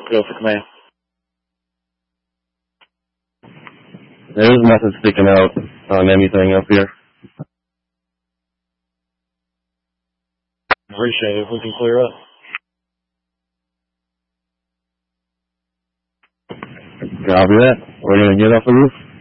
Go for command. There's nothing sticking out on anything up here. Appreciate it. We can clear up. Copy that. We're going to get off the roof.